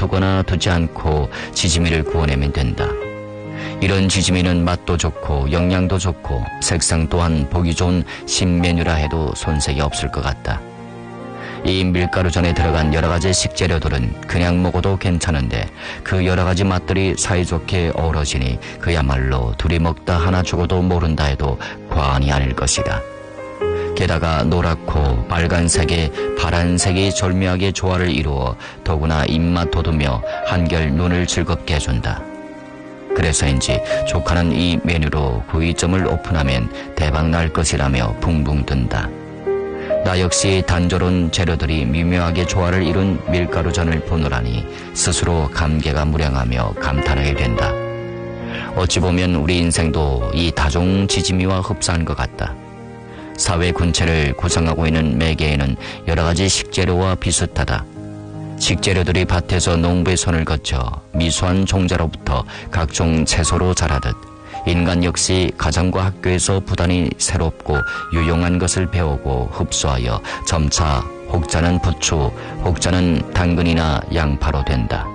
두거나 두지 않고 지짐이를 구워내면 된다. 이런 지짐이는 맛도 좋고 영양도 좋고 색상 또한 보기 좋은 신메뉴라 해도 손색이 없을 것 같다. 이 밀가루전에 들어간 여러가지 식재료들은 그냥 먹어도 괜찮은데 그 여러가지 맛들이 사이좋게 어우러지니 그야말로 둘이 먹다 하나 죽어도 모른다 해도 과언이 아닐 것이다. 게다가 노랗고 빨간색에 파란색이 절묘하게 조화를 이루어 더구나 입맛 돋우며 한결 눈을 즐겁게 해준다. 그래서인지 조카는 이 메뉴로 구이점을 오픈하면 대박 날 것이라며 붕붕 뜬다. 나 역시 단조로운 재료들이 미묘하게 조화를 이룬 밀가루전을 보노라니 스스로 감개가 무량하며 감탄하게 된다. 어찌 보면 우리 인생도 이 다종 지짐이와 흡사한 것 같다. 사회 군체를 구성하고 있는 매개에는 여러가지 식재료와 비슷하다. 식재료들이 밭에서 농부의 손을 거쳐 미수한 종자로부터 각종 채소로 자라듯 인간 역시 가정과 학교에서 부단히 새롭고 유용한 것을 배우고 흡수하여 점차 혹자는 부추, 혹자는 당근이나 양파로 된다.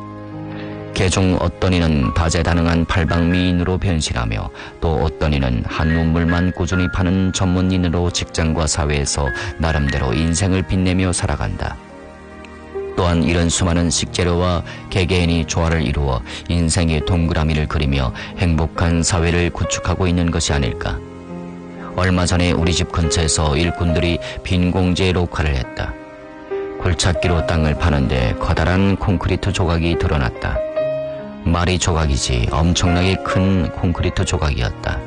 개중 어떤 이는 다재다능한 팔방미인으로 변신하며 또 어떤 이는 한우물만 꾸준히 파는 전문인으로 직장과 사회에서 나름대로 인생을 빛내며 살아간다. 또한 이런 수많은 식재료와 개개인이 조화를 이루어 인생의 동그라미를 그리며 행복한 사회를 구축하고 있는 것이 아닐까. 얼마 전에 우리 집 근처에서 일꾼들이 빈 공지에 녹화를 했다. 굴착기로 땅을 파는데 커다란 콘크리트 조각이 드러났다. 말이 조각이지 엄청나게 큰 콘크리트 조각이었다.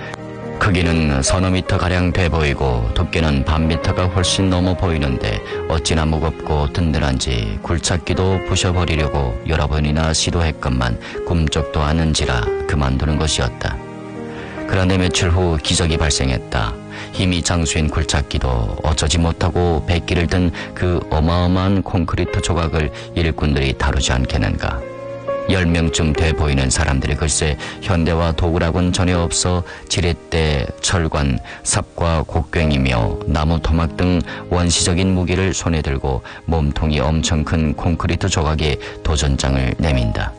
크기는 서너 미터가량 돼 보이고 두께는 반 미터가 훨씬 넘어 보이는데 어찌나 무겁고 든든한지 굴착기도 부셔버리려고 여러 번이나 시도했건만 꿈쩍도 않은지라 그만두는 것이었다. 그런데 며칠 후 기적이 발생했다. 힘이 장수인 굴착기도 어쩌지 못하고 백기를 든 그 어마어마한 콘크리트 조각을 일꾼들이 다루지 않겠는가. 10명쯤 돼 보이는 사람들이 글쎄 현대와 도구라곤 전혀 없어 지렛대, 철관, 삽과 곡괭이며 나무 토막 등 원시적인 무기를 손에 들고 몸통이 엄청 큰 콘크리트 조각에 도전장을 내민다.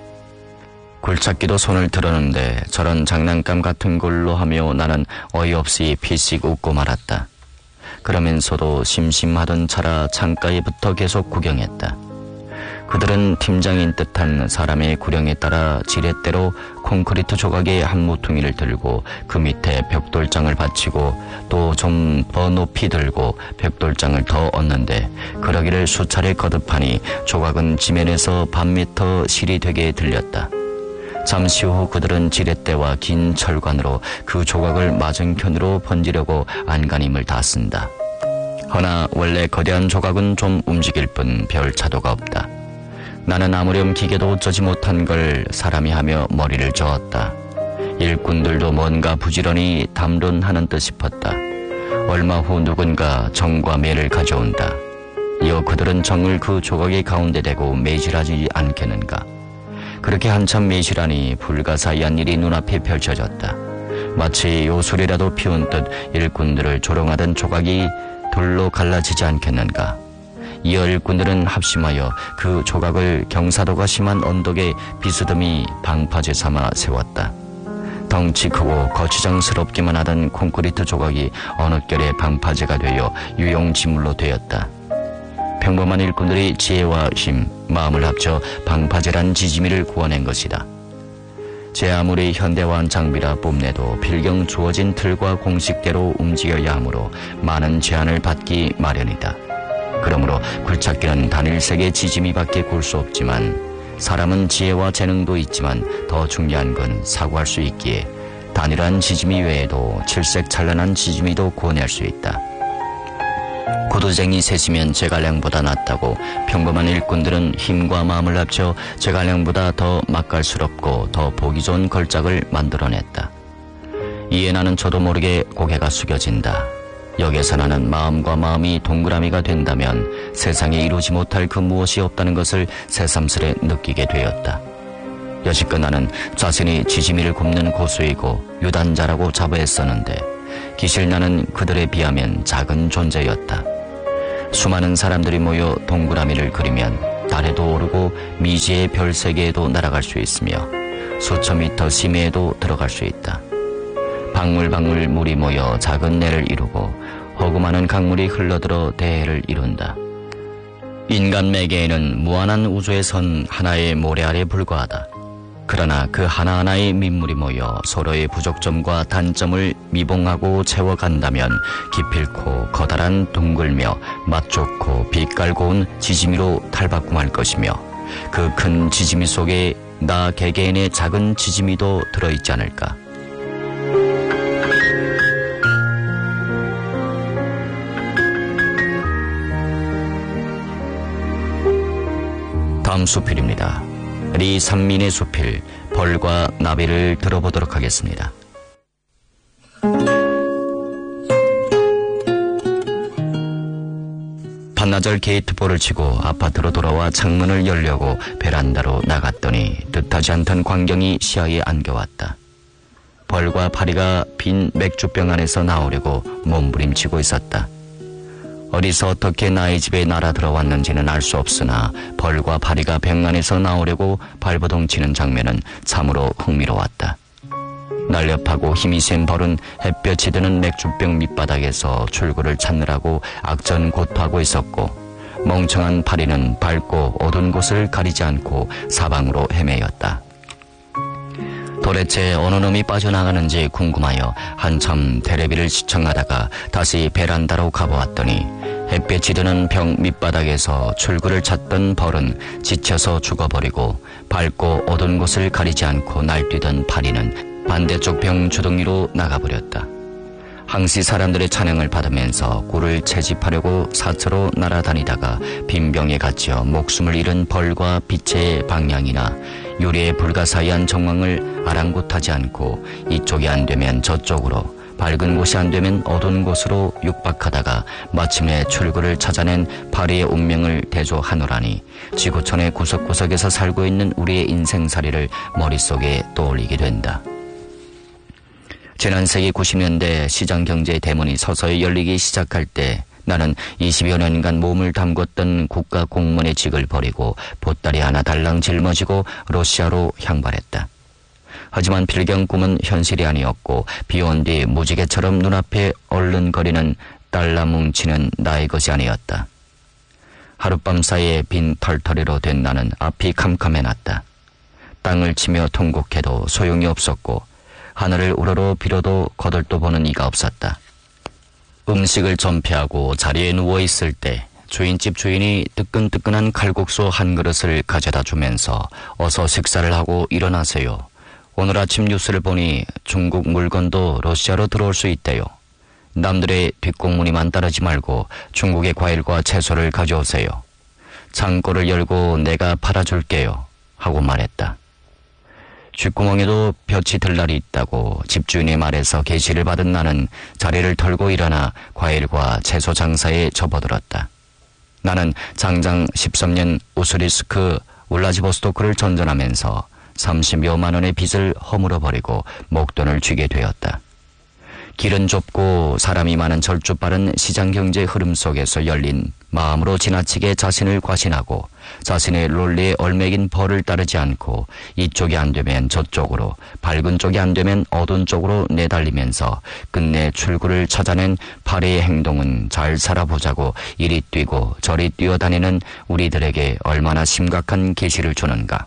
굴착기도 손을 들었는데 저런 장난감 같은 걸로 하며 나는 어이없이 피식 웃고 말았다. 그러면서도 심심하던 차라 창가에 붙어 계속 구경했다. 그들은 팀장인 듯한 사람의 구령에 따라 지렛대로 콘크리트 조각의 한 모퉁이를 들고 그 밑에 벽돌장을 받치고 또 좀 더 높이 들고 벽돌장을 더 얹는데 그러기를 수차례 거듭하니 조각은 지면에서 반 미터 실이 되게 들렸다. 잠시 후 그들은 지렛대와 긴 철관으로 그 조각을 맞은편으로 번지려고 안간힘을 다 쓴다. 허나 원래 거대한 조각은 좀 움직일 뿐 별 차도가 없다. 나는 아무렴 기계도 어쩌지 못한 걸 사람이 하며 머리를 저었다. 일꾼들도 뭔가 부지런히 담론하는 듯 싶었다. 얼마 후 누군가 정과 매를 가져온다. 이어 그들은 정을 그 조각의 가운데 대고 매질하지 않겠는가. 그렇게 한참 매실하니 불가사의한 일이 눈앞에 펼쳐졌다. 마치 요술이라도 피운 듯 일꾼들을 조롱하던 조각이 돌로 갈라지지 않겠는가. 이어 일꾼들은 합심하여 그 조각을 경사도가 심한 언덕에 비스듬히 방파제 삼아 세웠다. 덩치 크고 거추장스럽기만 하던 콘크리트 조각이 어느 결에 방파제가 되어 유용지물로 되었다. 평범한 일꾼들이 지혜와 힘, 마음을 합쳐 방파제란 지짐이를 구워낸 것이다. 제 아무리 현대화한 장비라 뽐내도 필경 주어진 틀과 공식대로 움직여야 하므로 많은 제한을 받기 마련이다. 그러므로 굴착기는 단일색의 지짐이밖에 굴 수 없지만 사람은 지혜와 재능도 있지만 더 중요한 건 사고할 수 있기에 단일한 지짐이 외에도 칠색 찬란한 지짐이도 구워낼 수 있다. 구두쟁이 셋이면 제갈량보다 낫다고 평범한 일꾼들은 힘과 마음을 합쳐 제갈량보다 더 맛깔스럽고 더 보기 좋은 걸작을 만들어냈다. 이에 나는 저도 모르게 고개가 숙여진다. 여기에서 나는 마음과 마음이 동그라미가 된다면 세상에 이루지 못할 그 무엇이 없다는 것을 새삼스레 느끼게 되었다. 여지껏 나는 자신이 지짐이를 굽는 고수이고 유단자라고 자부했었는데 기실 나는 그들에 비하면 작은 존재였다. 수많은 사람들이 모여 동그라미를 그리면 달에도 오르고 미지의 별세계에도 날아갈 수 있으며 수천 미터 심해에도 들어갈 수 있다. 방울방울 물이 모여 작은 내를 이루고 허구많은 강물이 흘러들어 대해를 이룬다. 인간 매개에는 무한한 우주의 선 하나의 모래 아래 불과하다. 그러나 그 하나하나의 민물이 모여 서로의 부족점과 단점을 미봉하고 채워간다면 기필코 커다란 둥글며 맛 좋고 빛깔 고운 지짐이로 탈바꿈할 것이며 그 큰 지짐이 속에 나 개개인의 작은 지짐이도 들어있지 않을까. 다음 수필입니다. 리 산민의 수필 벌과 나비를 들어보도록 하겠습니다. 반나절 게이트볼을 치고 아파트로 돌아와 창문을 열려고 베란다로 나갔더니 뜻하지 않던 광경이 시야에 안겨왔다. 벌과 파리가 빈 맥주병 안에서 나오려고 몸부림치고 있었다. 어디서 어떻게 나의 집에 날아 들어왔는지는 알 수 없으나 벌과 파리가 병 안에서 나오려고 발버둥 치는 장면은 참으로 흥미로웠다. 날렵하고 힘이 센 벌은 햇볕이 드는 맥주병 밑바닥에서 출구를 찾느라고 악전고투하고 있었고, 멍청한 파리는 밝고 어두운 곳을 가리지 않고 사방으로 헤매였다. 도대체 어느 놈이 빠져나가는지 궁금하여 한참 테레비를 시청하다가 다시 베란다로 가보았더니 햇볕이 드는 병 밑바닥에서 출구를 찾던 벌은 지쳐서 죽어버리고 밝고 어두운 곳을 가리지 않고 날뛰던 파리는 반대쪽 병 주둥이로 나가버렸다. 항시 사람들의 찬양을 받으면서 꿀을 채집하려고 사처로 날아다니다가 빈병에 갇혀 목숨을 잃은 벌과 빛의 방향이나 유리의 불가사의한 정황을 아랑곳하지 않고 이쪽이 안 되면 저쪽으로, 밝은 곳이 안 되면 어두운 곳으로 육박하다가 마침내 출구를 찾아낸 파리의 운명을 대조하노라니 지구촌의 구석구석에서 살고 있는 우리의 인생살이를 머릿속에 떠올리게 된다. 지난 세기 90년대 시장경제의 대문이 서서히 열리기 시작할 때 나는 20여 년간 몸을 담궜던 국가 공무원의 직을 버리고 보따리 하나 달랑 짊어지고 러시아로 향발했다. 하지만 필경 꿈은 현실이 아니었고 비온 뒤 무지개처럼 눈앞에 얼른거리는 달러 뭉치는 나의 것이 아니었다. 하룻밤 사이에 빈 털터리로 된 나는 앞이 캄캄해놨다. 땅을 치며 통곡해도 소용이 없었고 하늘을 우러러 빌어도 거들떠 보는 이가 없었다. 음식을 전폐하고 자리에 누워있을 때 주인집 주인이 뜨끈뜨끈한 칼국수 한 그릇을 가져다 주면서 어서 식사를 하고 일어나세요. 오늘 아침 뉴스를 보니 중국 물건도 러시아로 들어올 수 있대요. 남들의 뒷공무니만 따르지 말고 중국의 과일과 채소를 가져오세요. 창고를 열고 내가 팔아줄게요. 하고 말했다. 쥐구멍에도 볕이 들 날이 있다고 집주인의 말에서 계시를 받은 나는 자리를 털고 일어나 과일과 채소 장사에 접어들었다. 나는 장장 13년 우스리스크 울라지보스토크를 전전하면서 30여만 원의 빚을 허물어버리고 목돈을 쥐게 되었다. 길은 좁고 사람이 많은 절주빠른 시장경제 흐름 속에서 열린 마음으로 지나치게 자신을 과신하고 자신의 론리에 얼매긴 벌을 따르지 않고 이쪽이 안 되면 저쪽으로, 밝은 쪽이 안 되면 어두운 쪽으로 내달리면서 끝내 출구를 찾아낸 파리의 행동은 잘 살아보자고 이리 뛰고 저리 뛰어다니는 우리들에게 얼마나 심각한 계시를 주는가.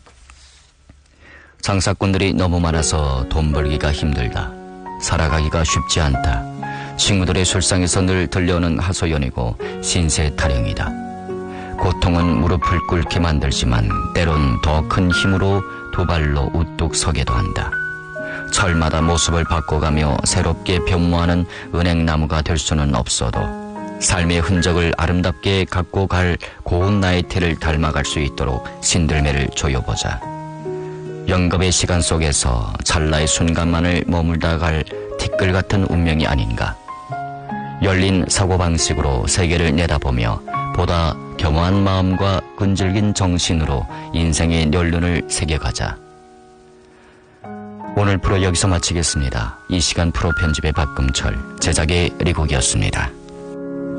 장사꾼들이 너무 많아서 돈 벌기가 힘들다. 살아가기가 쉽지 않다. 친구들의 술상에서 늘 들려오는 하소연이고 신세 타령이다. 고통은 무릎을 꿇게 만들지만 때론 더 큰 힘으로 두 발로 우뚝 서게도 한다. 철마다 모습을 바꿔가며 새롭게 변모하는 은행나무가 될 수는 없어도 삶의 흔적을 아름답게 갖고 갈 고운 나의 태를 닮아갈 수 있도록 신들매를 조여보자. 영겁의 시간 속에서 찰나의 순간만을 머물다 갈 티끌 같은 운명이 아닌가. 열린 사고방식으로 세계를 내다보며 보다 겸허한 마음과 끈질긴 정신으로 인생의 연륜을 새겨가자. 오늘 프로 여기서 마치겠습니다. 이 시간 프로 편집의 박금철, 제작의 리국이었습니다.